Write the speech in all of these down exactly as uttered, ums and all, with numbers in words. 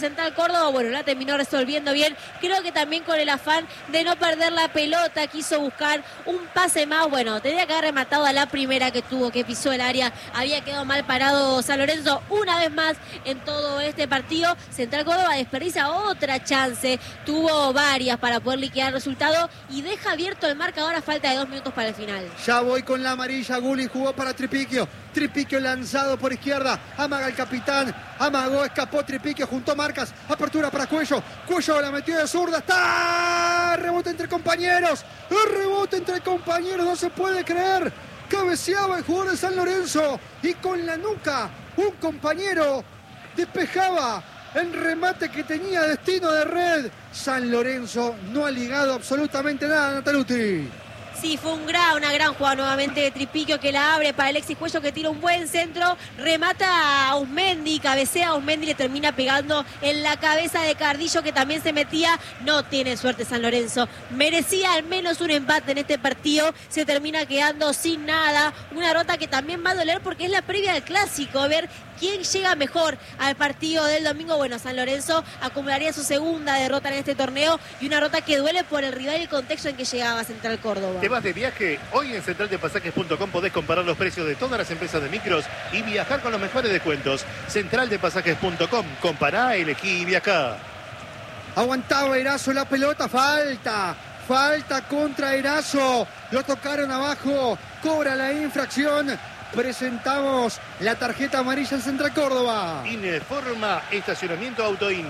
Central Córdoba, bueno, la terminó resolviendo bien. Creo que también con el afán de no perder la pelota, quiso buscar un pase más. Bueno, tenía que haber rematado a la primera que tuvo, que pisó el área. Había quedado mal parado San Lorenzo una vez más en todo este partido. Central Córdoba desperdicia otra chance. Tuvo varias para poder liquidar el resultado y deja abierto el marcador a falta de dos minutos para el final. Ya voy con la amarilla. Gulli jugó para Tripiquio. Tripiquio lanzado por izquierda. Amaga el capitán. Amagó, escapó Tripiquio, juntó marcas. Apertura para Cuello. Cuello la metió de zurda. ¡Está! Rebote entre compañeros. El rebote entre compañeros. No se puede creer. Cabeceaba el jugador de San Lorenzo. Y con la nuca, un compañero despejaba el remate que tenía destino de red. San Lorenzo no ha ligado absolutamente nada, Nataluti. Sí, fue un gran, una gran jugada nuevamente de Tripiquio, que la abre para Alexis Cuello, que tira un buen centro, remata a Usmendi, cabecea a Usmendi, le termina pegando en la cabeza de Cardillo, que también se metía. No tiene suerte San Lorenzo, merecía al menos un empate en este partido, se termina quedando sin nada. Una derrota que también va a doler porque es la previa del clásico, a ver quién llega mejor al partido del domingo. Bueno, San Lorenzo acumularía su segunda derrota en este torneo y una derrota que duele por el rival y el contexto en que llegaba Central Córdoba. ¿Te vas de viaje? Hoy en central de pasajes punto com podés comparar los precios de todas las empresas de micros y viajar con los mejores descuentos. central de pasajes punto com. Compará, elegí y viajá. Aguantaba Erazo la pelota. Falta. Falta contra Erazo. Lo tocaron abajo. Cobra la infracción. Presentamos la tarjeta amarilla en Central Córdoba. Informa Estacionamiento Autoin.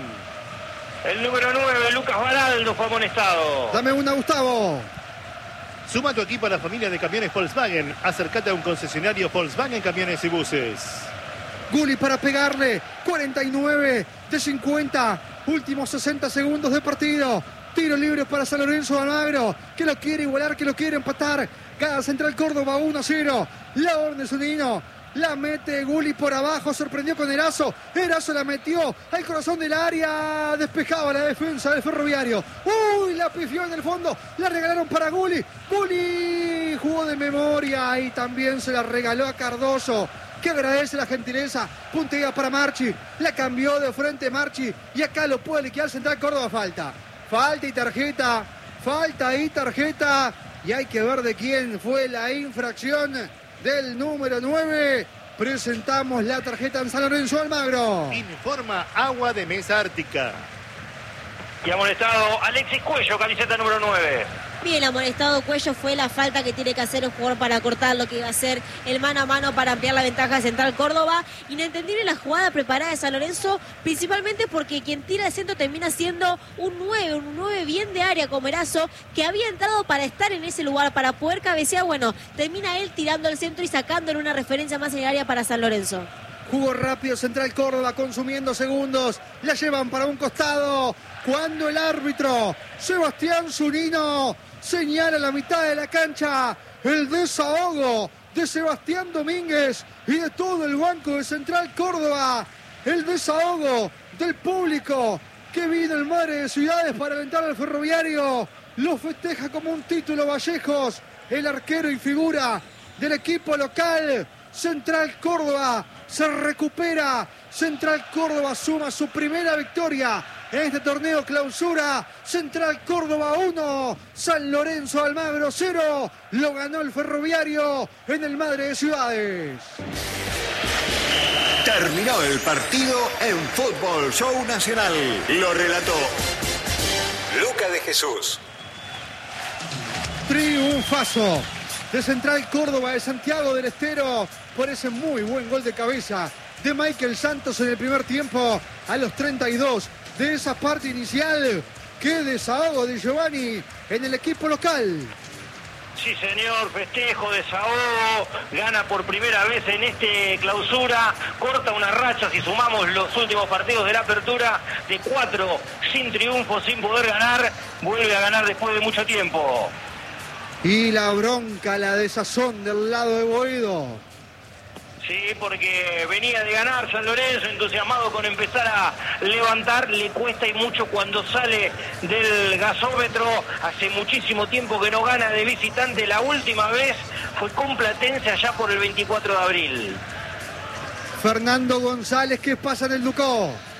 El número nueve, Lucas Baraldo, fue amonestado. Dame una, Gustavo. Suma tu equipo a la familia de camiones Volkswagen. Acércate a un concesionario Volkswagen Camiones y Buses. Gulli para pegarle. cuarenta y nueve de cincuenta. Últimos sesenta segundos de partido. Tiro libre para San Lorenzo Almagro, que lo quiere igualar, que lo quiere empatar. Gana Central Córdoba uno a cero. La orden de Zunino. La mete Gulli por abajo. Sorprendió con Erazo. Erazo la metió al corazón del área. Despejaba la defensa del Ferroviario. Uy, la pifió en el fondo. La regalaron para Gulli. Gulli jugó de memoria y también se la regaló a Cardoso, que agradece la gentileza. Puntea para Marchi. La cambió de frente Marchi. Y acá lo puede liquidar Central Córdoba. Falta. Falta y tarjeta. Falta y tarjeta. Y hay que ver de quién fue la infracción del número nueve. Presentamos la tarjeta en San Lorenzo Almagro. Informa Agua de Mesa Ártica. Y amonestado Alexis Cuello, camiseta número nueve. Bien, amonestado Cuello, fue la falta que tiene que hacer el jugador para cortar lo que iba a ser el mano a mano para ampliar la ventaja de Central Córdoba. Inentendible la jugada preparada de San Lorenzo, principalmente porque quien tira el centro termina siendo un nueve, un nueve bien de área como Erazo, que había entrado para estar en ese lugar, para poder cabecear. Bueno, termina él tirando el centro y sacándole una referencia más en el área para San Lorenzo. Jugó rápido Central Córdoba, consumiendo segundos. La llevan para un costado. Cuando el árbitro Sebastián Zunino señala la mitad de la cancha, el desahogo de Sebastián Domínguez y de todo el banco de Central Córdoba. El desahogo del público que vino el Madre de Ciudades para alentar al Ferroviario. Lo festeja como un título Vallejos, el arquero y figura del equipo local. Central Córdoba se recupera. Central Córdoba suma su primera victoria en este torneo clausura. Central Córdoba uno, San Lorenzo Almagro cero. Lo ganó el Ferroviario en el Madre de Ciudades. Terminó el partido en Fútbol Show Nacional. Lo relató Luca de Jesús. Triunfazo de Central Córdoba de Santiago del Estero por ese muy buen gol de cabeza de Michael Santos en el primer tiempo a los treinta y dos de esa parte inicial. Qué desahogo de Giovanni en el equipo local. Sí, señor, festejo, desahogo, gana por primera vez en este clausura, corta una racha si sumamos los últimos partidos de la apertura, de cuatro sin triunfo, sin poder ganar, vuelve a ganar después de mucho tiempo. Y la bronca, la desazón del lado de Boedo. Sí, porque venía de ganar San Lorenzo, entusiasmado con empezar a levantar, le cuesta y mucho cuando sale del gasómetro. Hace muchísimo tiempo que no gana de visitante, la última vez fue con Platense allá por el veinticuatro de abril. Fernando González, ¿qué pasa en el Ducó?